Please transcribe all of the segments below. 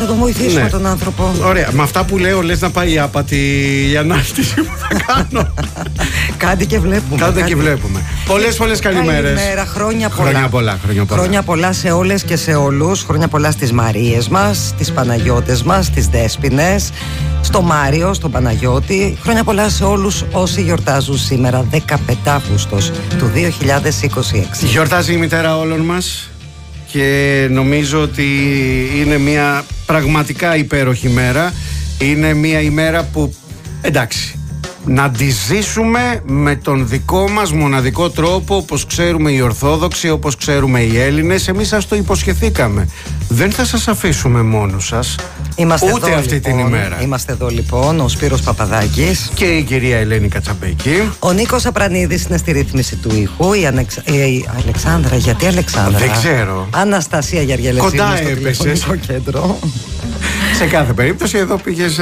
Να τον βοηθήσουμε τον άνθρωπο. Ωραία. Με αυτά που λέω, λες να πάει η άπατη η ανάρτηση που θα κάνω. Κάντε και βλέπουμε. Πολλές καλημέρες. Καλημέρα, χρόνια πολλά σε όλες και σε όλους. Χρόνια πολλά στις Μαρίες μας, στις Παναγιώτες μας, στις Δέσποινες, στο Μάριο, στον Παναγιώτη. Χρόνια πολλά σε όλους όσοι γιορτάζουν σήμερα, 15 Αύγουστος του 2026. Γιορτάζει η μητέρα όλων μας και νομίζω ότι είναι μια πραγματικά υπέροχη μέρα. Είναι μια ημέρα που, εντάξει, να τη ζήσουμε με τον δικό μας μοναδικό τρόπο, όπως ξέρουμε οι Ορθόδοξοι, όπως ξέρουμε οι Έλληνες. Εμείς σας το υποσχεθήκαμε. Δεν θα σας αφήσουμε μόνους σας. Ούτε εδώ, αυτή την ημέρα. Είμαστε εδώ λοιπόν, ο Σπύρος Παπαδάκης και η κυρία Ελένη Κατσαμπέκη. Ο Νίκος Απρανίδης είναι στη ρύθμιση του ήχου. Η Αλεξάνδρα, γιατί Αλεξάνδρα? Δεν ξέρω. Αναστασία Γεργελεσίνου κοντά στο τηλεφωνικό κέντρο. Σε κάθε περίπτωση εδώ πήγες.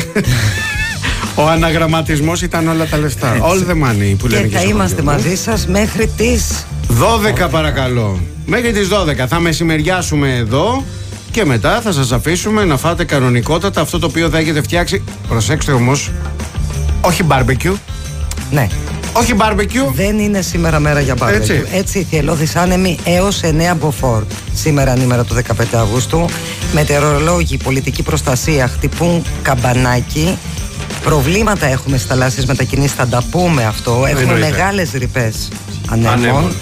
Ο αναγραμματισμός ήταν όλα τα λεφτά. All the money που λένε. Και θα είμαστε μαζί σας μέχρι τις 12 παρακαλώ. Μέχρι τις 12 θα μεσημεριάσουμε εδώ. Και μετά θα σας αφήσουμε να φάτε κανονικότατα αυτό το οποίο θα έχετε φτιάξει. Προσέξτε όμως, όχι barbecue. Ναι. Όχι barbecue. Δεν είναι σήμερα μέρα για barbecue. Έτσι η θυελλώδης άνεμη έως 9 μποφόρ. Σήμερα είναι η μέρα του 15 Αυγούστου. Μετεωρολόγοι, πολιτική προστασία χτυπούν καμπανάκι. Προβλήματα έχουμε στις θαλάσσιες μετακινήσεις, θα τα πούμε αυτό. Έχουμε μεγάλες ρηπές ανέμων.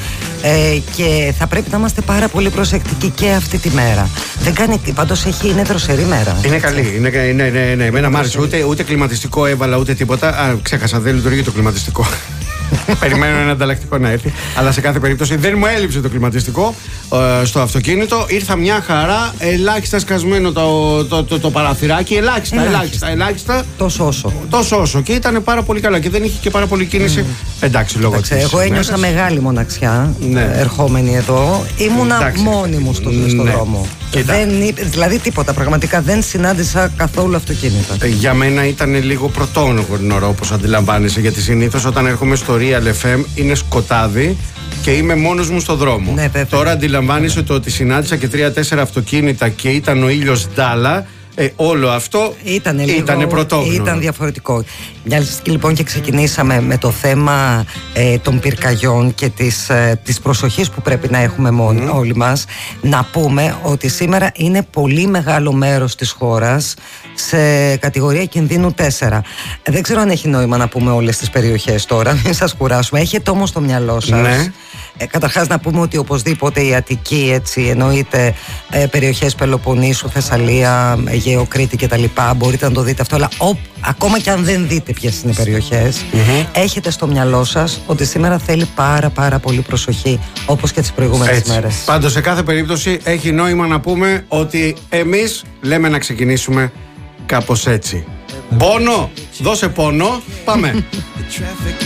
Και θα πρέπει να είμαστε πάρα πολύ προσεκτικοί και αυτή τη μέρα. Δεν κάνει, πάντως είναι δροσερή μέρα. Είναι καλή. Ναι. Εμένα μ' άρεσε. Ούτε κλιματιστικό έβαλα ούτε τίποτα. Ξέχασα, δεν λειτουργεί το κλιματιστικό. Περιμένω ένα ανταλλακτικό να έρθει. Αλλά σε κάθε περίπτωση δεν μου έλειψε το κλιματιστικό στο αυτοκίνητο. Ήρθα μια χαρά, ελάχιστα σκασμένο το παραθυράκι. Ελάχιστα. Τόσο όσο. Και ήταν πάρα πολύ καλά και δεν είχε και πάρα πολύ κίνηση. Εντάξει, λόγω της. Εγώ ένιωσα μεγάλη μοναξιά ερχόμενη εδώ. Ήμουνα μόνη μου στον δρόμο. Δηλαδή τίποτα. Πραγματικά δεν συνάντησα καθόλου αυτοκίνητα. Για μένα ήταν λίγο πρωτόγνωρο, όπως αντιλαμβάνεσαι. Γιατί συνήθως όταν έρχομαι στο Real FM είναι σκοτάδι και είμαι μόνος μου στο δρόμο. Τώρα αντιλαμβάνεσαι το ότι συνάντησα και 3-4 αυτοκίνητα και ήταν ο ήλιος ντάλα. Όλο αυτό ήταν πρωτόγνωρο. Ήταν διαφορετικό. Μια λοιπόν και ξεκινήσαμε με το θέμα των πυρκαγιών και της προσοχής που πρέπει να έχουμε όλοι μας. Να πούμε ότι σήμερα είναι πολύ μεγάλο μέρος της χώρας σε κατηγορία κινδύνου 4. Δεν ξέρω αν έχει νόημα να πούμε όλες τις περιοχές τώρα, μην σας κουράσουμε. Έχετε όμως στο μυαλό σας. Ναι. Καταρχάς να πούμε ότι οπωσδήποτε η Αττική, έτσι, εννοείται περιοχές Πελοποννήσου, Θεσσαλία, Αιγαίο, Κρήτη κτλ. Μπορείτε να το δείτε αυτό, αλλά ακόμα και αν δεν δείτε ποιες είναι οι περιοχές, έχετε στο μυαλό σας ότι σήμερα θέλει πάρα πολύ προσοχή, όπως και τις προηγούμενες μέρες. Πάντως σε κάθε περίπτωση έχει νόημα να πούμε ότι εμείς λέμε να ξεκινήσουμε κάπως έτσι. Πόνο, δώσε πόνο, πάμε.